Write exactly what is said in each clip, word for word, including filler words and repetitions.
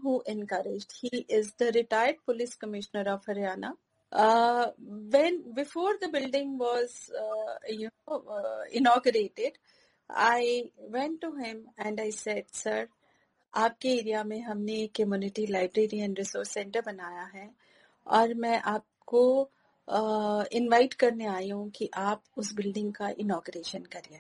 who encouraged. He is the retired police commissioner of Haryana. Uh, when before the building was uh, you know uh, inaugurated, I went to him and I said, sir, आपके area में हमने एक community library and resource centre बनाया है और मैं आपको invite uh, करने आई हूँ कि आप उस बिल्डिंग का इनॉग्रेशन करिए.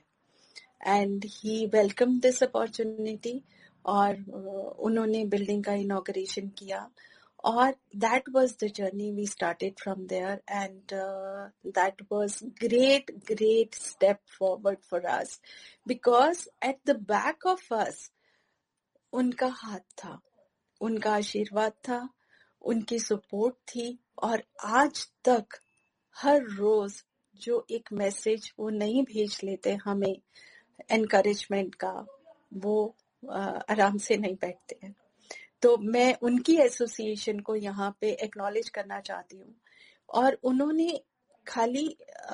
And he welcome this opportunity और uh, उन्होंने बिल्डिंग का इनॉग्रेशन किया. और that was the journey we started from there, and uh, that was great, great step forward for us, because at the back of us, उनका हाथ था, उनका आशीर्वाद था, उनकी सपोर्ट थी. और आज तक हर रोज जो एक मैसेज वो नहीं भेज लेते हमें एनकरेजमेंट का, वो uh, आराम से नहीं बैठते हैं. तो मैं उनकी एसोसिएशन को यहाँ पे एक्नॉलेज करना चाहती हूँ. और उन्होंने खाली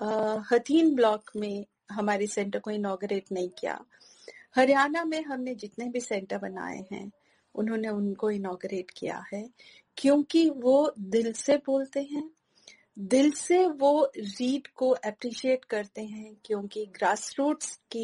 हथीन ब्लॉक में हमारे सेंटर को इनॉग्रेट नहीं किया, हरियाणा में हमने जितने भी सेंटर बनाए हैं उन्होंने उनको इनॉग्रेट किया है, क्योंकि वो दिल से बोलते हैं, दिल से वो रीड को अप्रिशिएट करते हैं, क्योंकि ग्रास रूट्स की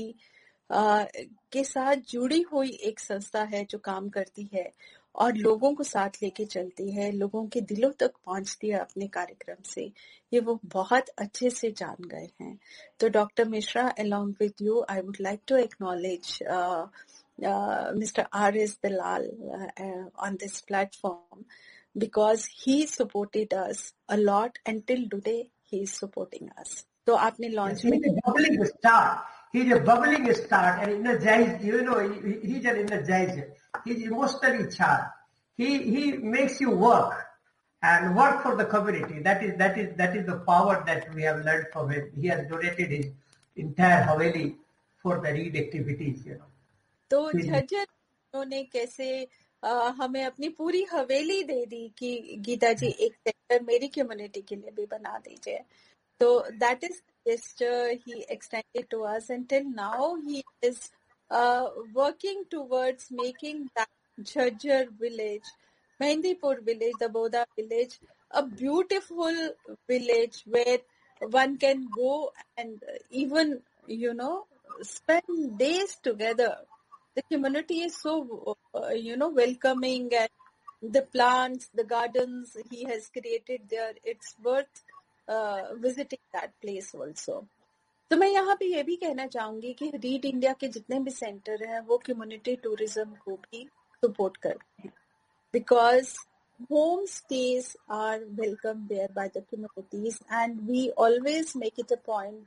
आ, के साथ जुड़ी हुई एक संस्था है जो काम करती है और लोगों को साथ लेके चलती है, लोगों के दिलों तक पहुंचती है अपने कार्यक्रम से. ये वो बहुत अच्छे से जान गए हैं. तो doctor Mishra, along with you, I would like to acknowledge uh, uh, Mister R S Dalal uh, uh, on this platform, because he supported us a lot, and till today he is supporting us. तो आपने launch में He's a bubbling star. He's a bubbling star and energized. You know, he, he's an energizer. He's emotionally charged. He he makes you work and work for the community. That is that is that is the power that we have learned from him. He has donated his entire Haveli for the read activities. You know. तो झज्जर उन्होंने कैसे आ, हमें अपनी पूरी हवेली दे दी कि गीता जी एक sector मेरी community के लिए भी बना दीजिए. So that is the gesture he extended to us, and till now he is uh, working towards making that Jhajjar village, Mehndipur village, the Boda village, a beautiful village where one can go and even, you know, spend days together. The community is so, uh, you know, welcoming, and the plants, the gardens he has created there, it's worth Uh, visiting that place also. तो मैं यहाँ पे ये भी कहना चाहूंगी कि read India के जितने भी सेंटर हैं वो कम्युनिटी टूरिज्म को भी सपोर्ट करते हैं, because home stage are welcome there by the communities, and we always make it a point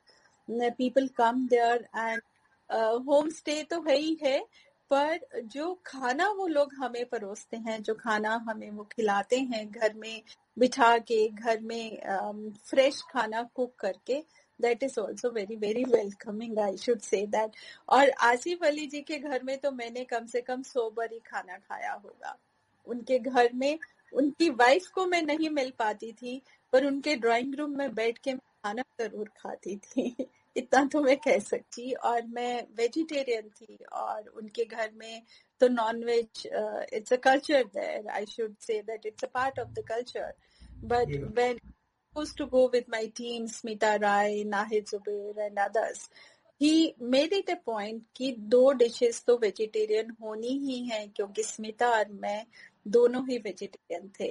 that people come there, and home stay तो है ही है, पर जो खाना वो लोग हमें परोसते हैं, जो खाना हमें वो खिलाते हैं घर में बिठा के, घर में फ्रेश खाना कुक करके, that is also very very welcoming, I should say that. और आसिफ अली जी के घर में तो मैंने कम से कम सौ बारी खाना खाया होगा. उनके घर में उनकी वाइफ को मैं नहीं मिल पाती थी, पर उनके ड्राइंग रूम में बैठ के खाना जरूर खाती थी. इतना तो मैं कह सकती. और मैं वेजिटेरियन थी और उनके घर में तो non veg, it's a culture there, I should say that it's a part of the culture. But when I used to go with my team, Smita Rai, Nahid Zubair and others, he made it a point कि दो dishes तो vegetarian होनी ही हैं, क्योंकि स्मिता और मैं दोनों ही vegetarian थे.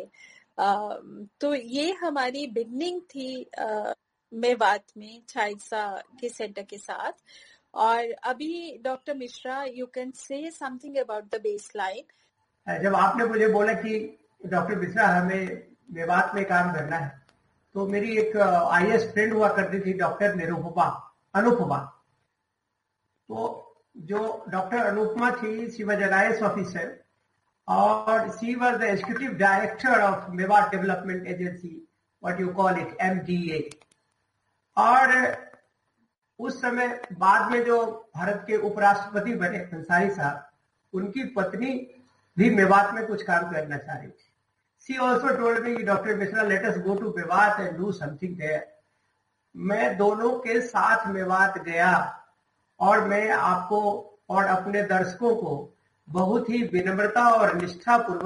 uh, तो ये हमारी बिगनिंग थी uh, मेवात में छाइसा के सेंटर के साथ. और अभी doctor Mishra, you can say something about the base line. जब आपने मुझे बोला कि डॉक्टर मिश्रा हमें मेवात में काम करना है, तो मेरी एक आई एस फ्रेंड हुआ करती थी डॉक्टर निरुपमा अनुपमा. तो जो डॉक्टर अनुपमा थी, she was an I A S officer और she was the executive director of Mewat development agency, what you call it, M D A. और उस समय बाद में जो भारत के उपराष्ट्रपति बने अंसारी साहब, उनकी पत्नी भी मेवात में कुछ काम करना चाह रही थी. She also told me, Doctor Mishra, let us go to Mewat and do something there. मैं दोनों के साथ मेवात गया और मैं आपको और अपने दर्शकों को बहुत ही विनम्रता और निष्ठापूर्वक